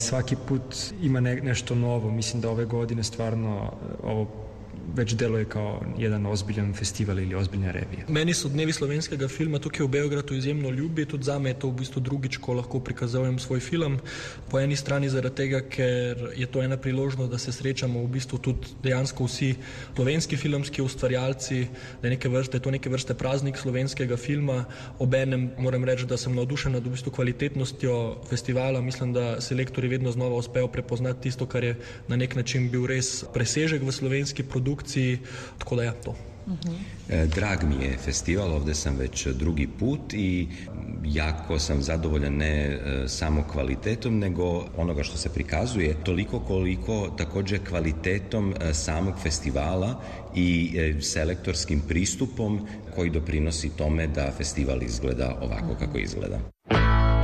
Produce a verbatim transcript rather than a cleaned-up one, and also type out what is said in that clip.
Svaki put ima ne, nešto novo, mislim da ove godine stvarno ovo već deluje kao jedan ozbiljan festival ili ozbiljna revija. Meni so dnevi slovenskega filma tukaj v Beogradu izjemno ljubi, tudi zame je to v bistvu drugič, ko lahko prikazujem svoj film. Po eni strani zaradi tega, ker je to ena priložnost, da se srečamo v bistvu tudi dejansko vsi slovenski filmski ustvarjalci, da je, neke vrste, je to neke vrste praznik slovenskega filma. Obenem moram reči, da sem navdušen nad v bistvu kvalitetnostjo festivala. Mislim, da selektorji vedno znova uspejo prepoznati tisto, kar je na nek način bil res presežek v slovenski produkciji. Tako da ja, to. Uh-huh. Drag mi je festival, ovde sam već drugi put i jako sam zadovoljan ne samo kvalitetom, nego onoga što se prikazuje, toliko koliko također kvalitetom samog festivala i selektorskim pristupom koji doprinosi tome da festival izgleda ovako kako izgleda.